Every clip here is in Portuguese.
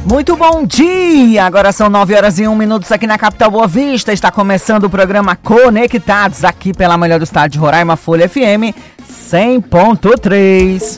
Muito bom dia! Agora são 9h01 aqui na capital Boa Vista. Está começando o programa Conectados aqui pela melhor do estado de Roraima, Folha FM 100.3.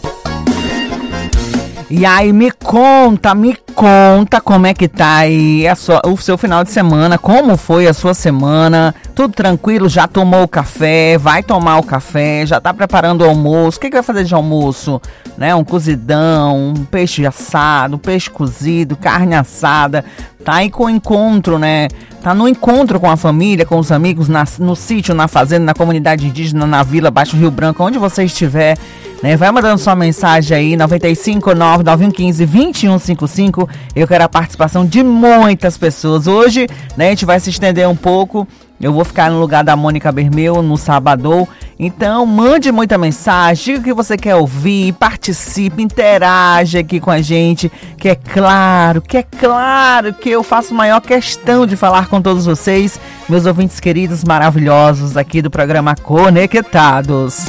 E aí, me conta como é que tá aí o seu final de semana, como foi a sua semana, tudo tranquilo, já tomou o café, vai tomar o café, já tá preparando o almoço, o que vai fazer de almoço? Né? Um cozidão, um peixe assado, um peixe cozido, carne assada, tá aí com o encontro, né? Tá no encontro com a família, com os amigos, no sítio, na fazenda, na comunidade indígena, na vila, Baixo Rio Branco, onde você estiver, né? Vai mandando sua mensagem aí, 959-9115-2155. Eu quero a participação de muitas pessoas. Hoje, né, a gente vai se estender um pouco. Eu vou ficar no lugar da Mônica Bermeu no sábado. Então, mande muita mensagem, diga o que você quer ouvir, participe, interage aqui com a gente, que é claro que eu faço maior questão de falar com todos vocês, meus ouvintes queridos, maravilhosos aqui do programa Conectados.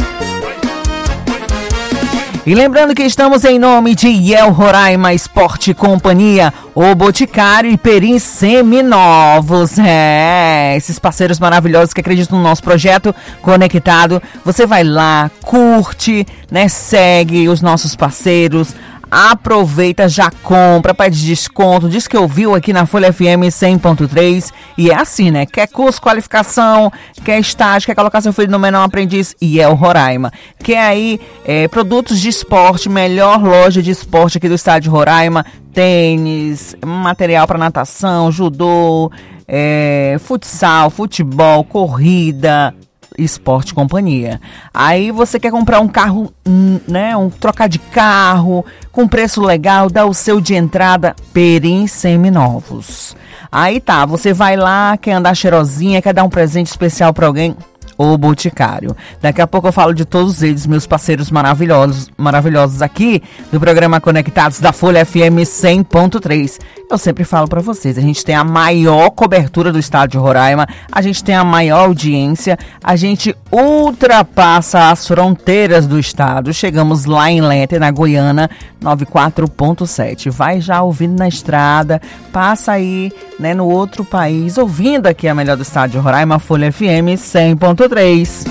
E lembrando que estamos em nome de IEL Roraima Esporte Companhia, O Boticário e Perim Seminovos. Esses parceiros maravilhosos que acreditam no nosso projeto Conectado. Você vai lá, curte, né, segue os nossos parceiros, aproveita, já compra, pede desconto, diz que ouviu aqui na Folha FM 100.3 e é assim, né? Quer curso, qualificação, quer estágio, quer colocar seu filho no menor aprendiz, IEL Roraima. Quer aí produtos de esporte, melhor loja de esporte aqui do estado de Roraima, tênis, material para natação, judô, futsal, futebol, corrida, Esporte Companhia. Aí você quer comprar um carro, né, trocar de carro com preço legal, dá o seu de entrada, Perim Seminovos. Aí tá, você vai lá, quer andar cheirosinha, quer dar um presente especial para alguém, O Boticário. Daqui a pouco eu falo de todos eles, meus parceiros maravilhosos aqui do programa Conectados da Folha FM 100.3. Eu sempre falo para vocês, a gente tem a maior cobertura do estado de Roraima, a gente tem a maior audiência, a gente ultrapassa as fronteiras do estado, chegamos lá em Lente, na Goiânia, 94.7. Vai já ouvindo na estrada, passa aí, né, no outro país, ouvindo aqui a melhor do estado de Roraima, Folha FM 100.3.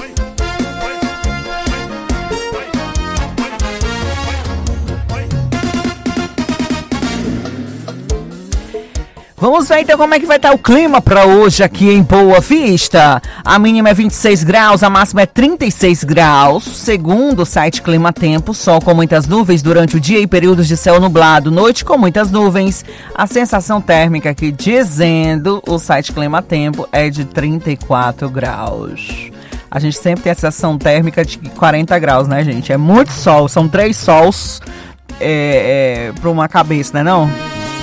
Vamos ver então como é que vai estar o clima para hoje aqui em Boa Vista. A mínima é 26 graus, a máxima é 36 graus. Segundo o site Clima Tempo, sol com muitas nuvens durante o dia e períodos de céu nublado, noite com muitas nuvens. A sensação térmica aqui, dizendo o site Clima Tempo, é de 34 graus. A gente sempre tem a sensação térmica de 40 graus, né, gente? É muito sol, são 3 sols para uma cabeça, né não?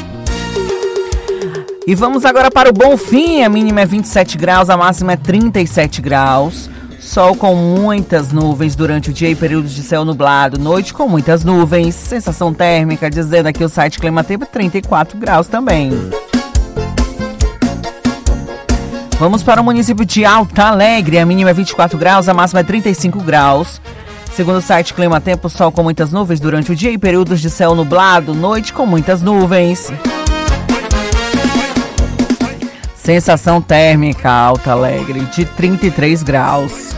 E vamos agora para o Bonfim, a mínima é 27 graus, a máxima é 37 graus. Sol com muitas nuvens durante o dia e períodos de céu nublado, noite com muitas nuvens. Sensação térmica, dizendo aqui o site Clima Tempo, 34 graus também. Vamos para o município de Alta Alegre, a mínima é 24 graus, a máxima é 35 graus. Segundo o site Clima Tempo, sol com muitas nuvens durante o dia e períodos de céu nublado, noite com muitas nuvens. Sensação térmica, Alta Alegre, de 33 graus.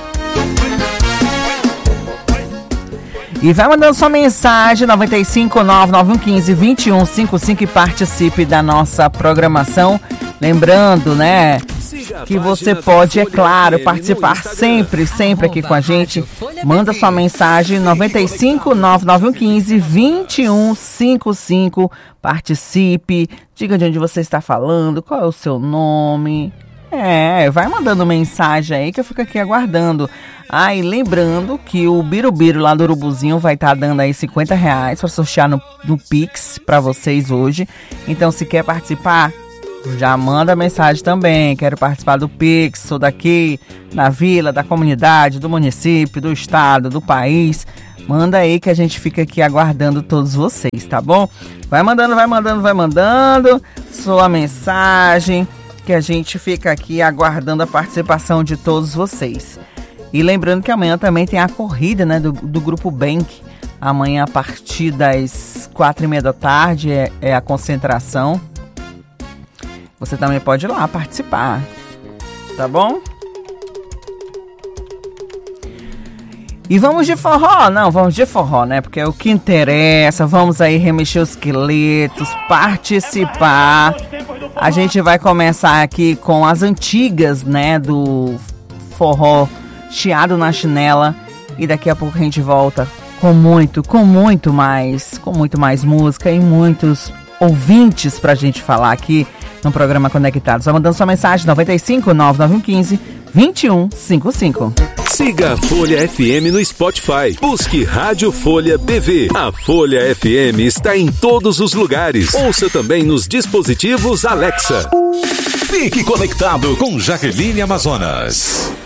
E vai mandando sua mensagem, 959-9115-2155 e participe da nossa programação. Lembrando, né, que você pode, é claro, participar sempre aqui com a gente. Manda sua mensagem, 959-9115-2155. Participe, diga de onde você está falando, qual é o seu nome. Vai mandando mensagem aí que eu fico aqui aguardando. E lembrando que o Birubiru lá do Urubuzinho vai estar dando aí R$50 para sortear no Pix para vocês hoje. Então, se quer participar, já manda mensagem também. Quero participar do Pix, sou daqui, da vila, da comunidade, do município, do estado, do país. Manda aí que a gente fica aqui aguardando todos vocês, tá bom? Vai mandando sua mensagem, que a gente fica aqui aguardando a participação de todos vocês. E lembrando que amanhã também tem a corrida, né, do Grupo Bank, Amanhã, a partir das 4h30 da tarde, é a concentração. Você também pode ir lá participar, tá bom? E vamos de forró? Não, vamos de forró, né? Porque é o que interessa. Vamos aí remexer os esqueletos, participar. A gente vai começar aqui com as antigas, né? Do forró Chiado na Chinela. E daqui a pouco a gente volta com muito mais música e muitos ouvintes pra gente falar aqui no programa Conectados. Só mandando sua mensagem 95 9915 2155. Siga a Folha FM no Spotify. Busque Rádio Folha BV. A Folha FM está em todos os lugares. Ouça também nos dispositivos Alexa. Fique conectado com Jaqueline Amazonas.